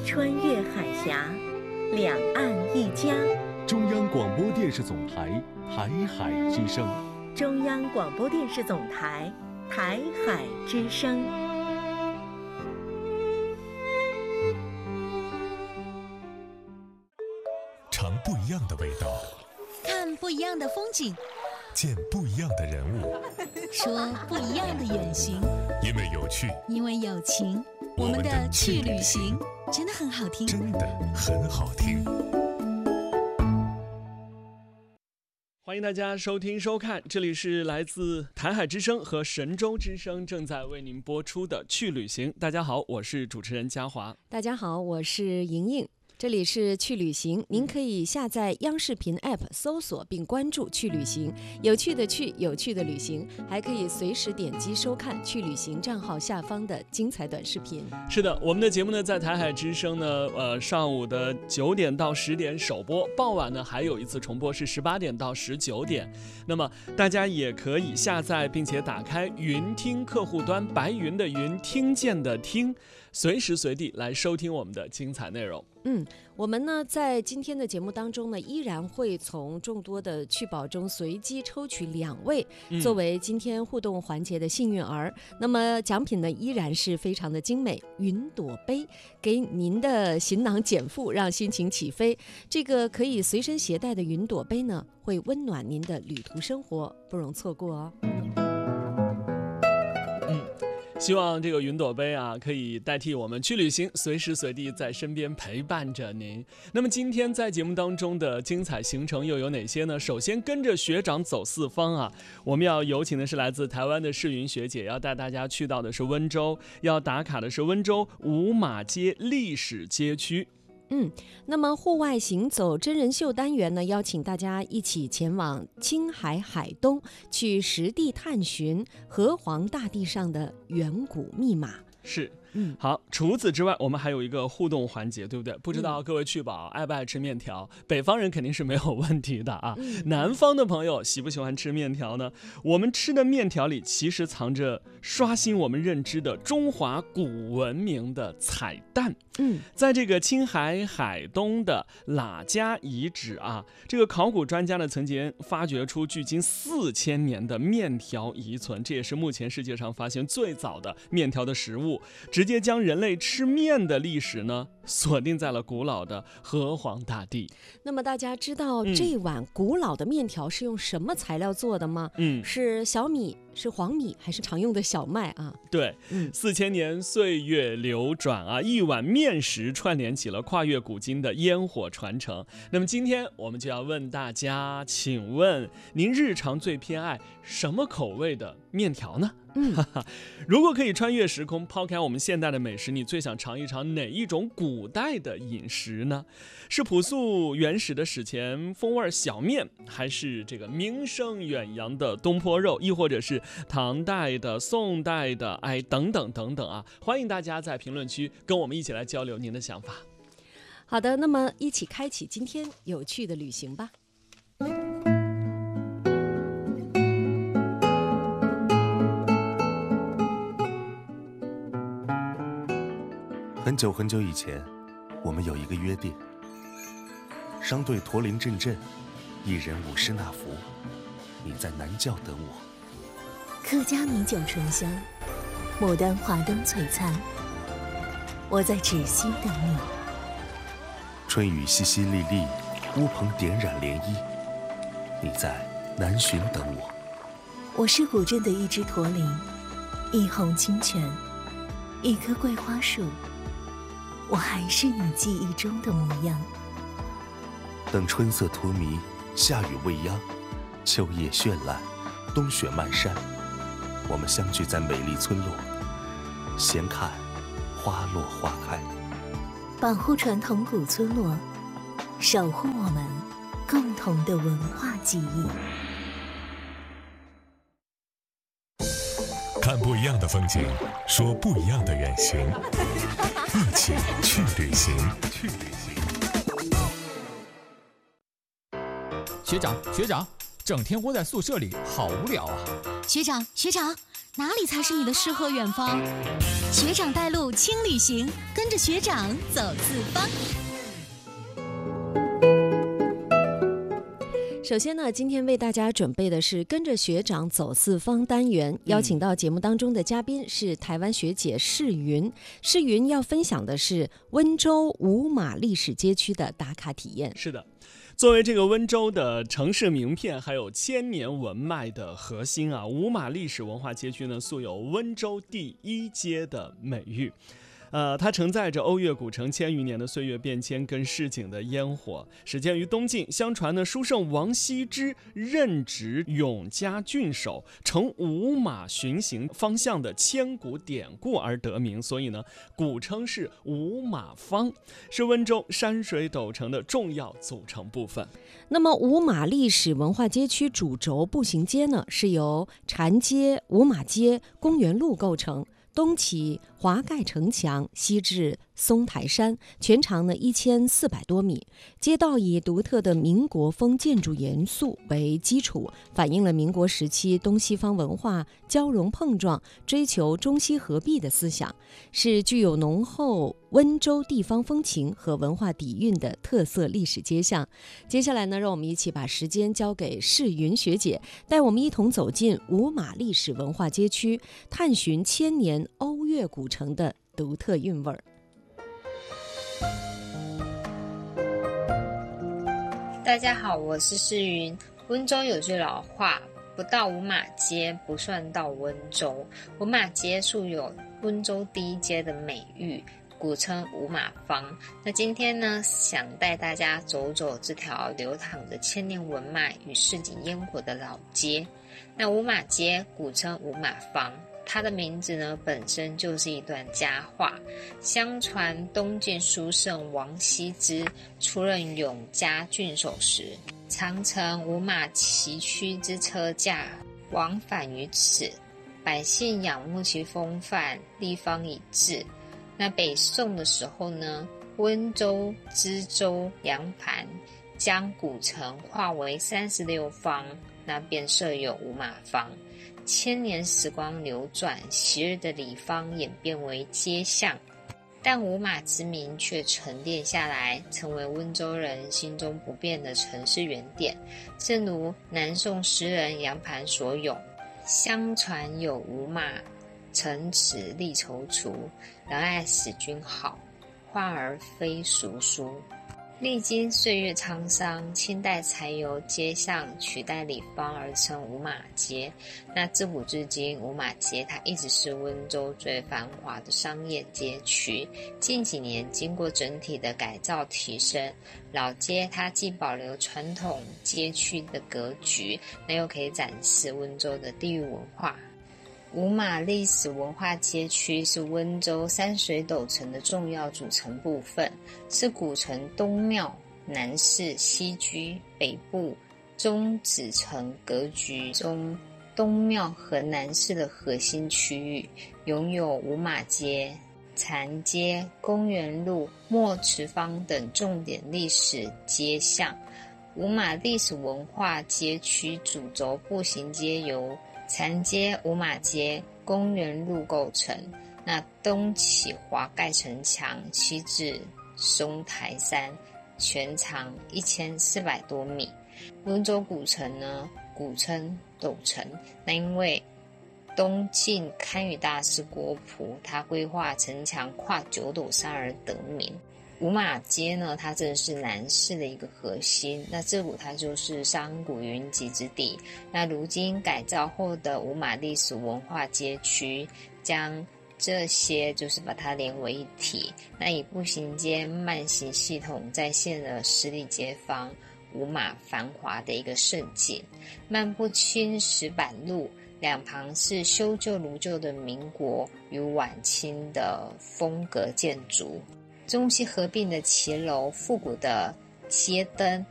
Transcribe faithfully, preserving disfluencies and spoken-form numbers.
穿越海峡，两岸一家。 中央广播电视总台台海之声。 中央广播电视总台台海之声。 尝不一样的味道， 看不一样的风景， 见不一样的人物， 说不一样的远行。 因为有趣， 因为有情，我们的去旅行真的很好听， 真的很好听。 欢迎大家收听收看，这里是来自台海之声和神州之声正在为您播出的去旅行。大家好，我是主持人嘉华。 大家好，我是莹莹。这里是去旅行，您可以下载央视频 App 搜索并关注去旅行，有趣的去，有趣的旅行，还可以随时点击收看去旅行账号下方的精彩短视频。 是的，我们的节目呢在台海之声呢，呃，上午的九点到十点首播，傍晚呢还有一次重播是十八点到十九点。那么大家也可以下载并且打开云听客户端，白云的云，听见的听，随时随地来收听我们的精彩内容。 嗯，我们呢在今天的节目当中呢，依然会从众多的趣宝中随机抽取两位作为今天互动环节的幸运儿。嗯、那么奖品呢依然是非常的精美，云朵杯，给您的行囊减负，让心情起飞。这个可以随身携带的云朵杯呢，会温暖您的旅途生活，不容错过哦。 希望这个云朵杯啊，可以代替我们去旅行，随时随地在身边陪伴着您。那么今天在节目当中的精彩行程又有哪些呢？首先跟着学长走四方啊，我们要有请的是来自台湾的世云学姐，要带大家去到的是温州，要打卡的是温州五马街历史街区。 嗯，那么户外行走真人秀单元呢，邀请大家一起前往青海海东，去实地探寻河湟大地上的远古密码。 是，嗯，好。除此之外，我们还有一个互动环节，对不对？不知道各位去宝爱不爱吃面条？嗯、北方人肯定是没有问题的啊。嗯、南方的朋友喜不喜欢吃面条呢？我们吃的面条里其实藏着刷新我们认知的中华古文明的彩蛋。嗯，在这个青海海东的喇家遗址啊，这个考古专家呢曾经发掘出距今四千年的面条遗存，这也是目前世界上发现最早的面条的食物。直接将人类吃面的历史呢锁定在了古老的河湟大地。那么大家知道这碗古老的面条是用什么材料做的吗？嗯，是小米，是黄米，还是常用的小麦啊？ 对，嗯，四千年岁月流转啊，一碗面食串联起了跨越古今的烟火传承。那么今天我们就要问大家，请问您日常最偏爱什么口味的面条呢？嗯，如果可以穿越时空，抛开我们现代的美食，你最想尝一尝哪一种古代的饮食呢？是朴素原始的史前风味小面，还是这个名声远扬的东坡肉，亦或者是唐代的、宋代的，哎，等等等等啊！欢迎大家在评论区跟我们一起来交流您的想法。 好的，那么一起开启今天有趣的旅行吧。 很久很久以前，我们有一个约定：商队驼铃阵阵，一人舞狮那服。你在南教等我。 客家米酒醇香，牡丹华灯璀璨。我在芷溪等你。 春雨淅淅沥沥，乌篷点染涟漪。你在南浔等我。 我是古镇的一只驼铃，一泓清泉，一棵桂花树。我还是你记忆中的模样。 等春色荼蘼，夏雨未央，秋叶绚烂，冬雪漫山。我们相聚在美丽村落，闲看花落花开。 保护传统古村落，守护我们共同的文化记忆。 看不一样的风景，说不一样的远行，一起去旅行。去旅行。 学长，学长，整天窝在宿舍里，好无聊啊！ 学长，学长， 哪里才是你的诗和远方？学长带路轻旅行，跟着学长走四方。 首先呢，今天为大家准备的是跟着学长走四方单元，邀请到节目当中的嘉宾是台湾学姐世云。世云要分享的是温州五马历史街区的打卡体验。 是的，作为这个温州的城市名片，还有千年文脉的核心啊，五马历史文化街区呢，素有温州第一街的美誉。呃，它承载着瓯越古城千余年的岁月变迁跟市井的烟火。始建于东晋，相传呢，书圣王羲之任职永嘉郡守，乘五马巡行方向的千古典故而得名，所以呢，古称是五马坊，是温州山水斗城的重要组成部分。 那么五马历史文化街区主轴步行街呢，是由禅街、五马街、公园路构成。东起华盖城墙，西至松台山，全长呢一千四百多米。街道以独特的民国风建筑元素为基础，反映了民国时期东西方文化交融碰撞、追求中西合璧的思想，是具有浓厚温州地方风情和文化底蕴的特色历史街巷。接下来呢，让我们一起把时间交给世云学姐，带我们一同走进五马历史文化街区，探寻千年瓯越古城的独特韵味儿。 大家好，我是世云。温州有句老话，不到五马街不算到温州。五马街素有温州第一街的美誉，古称五马坊。那今天呢，想带大家走走这条流淌着千年文脉与市井烟火的老街。那五马街古称五马坊，它的名字呢本身就是一段佳话。相传东晋书圣王羲之出任永嘉郡守时，常乘五马崎岖之车驾往返于此，百姓仰慕其风范，地方已治。那北宋的时候呢，温州、知州杨盘将古城划为三十六坊，那便设有五马坊。千年时光流转，昔日的里坊演变为街巷，但五马之名却沉淀下来，成为温州人心中不变的城市原点。正如南宋诗人杨盘所咏：相传有五马，乘此历踌躇，人爱使君好，患而非俗书。历经岁月沧桑，清代才由街巷取代里坊而成五马街。那自古至今，五马街它一直是温州最繁华的商业街区。近几年经过整体的改造提升，老街它既保留传统街区的格局，那又可以展示温州的地域文化。五马历史文化街区是温州山水斗城的重要组成部分，是古城东庙、南市、西居、北部中子城格局中东庙和南市的核心区域，拥有五马街、禅街、公园路、墨池坊等重点历史街巷。五马历史文化街区主轴步行街由禅街、五马街、公园路构成。那东起华盖城墙，西至松台山，全长一千四百多米。温州古城呢，古称斗城。那因为东晋堪舆大师郭璞，他规划城墙跨九斗山而得名。五马街呢，它正是南市的一个核心，那自古它就是商贾云集之地。那如今改造后的五马历史文化街区，将这些就是把它连为一体，那以步行街慢行系统再现了十里街坊五马繁华的一个盛景。漫步青石板路，两旁是修旧如旧的民国与晚清的风格建筑，中西合并的骑楼、复古的街灯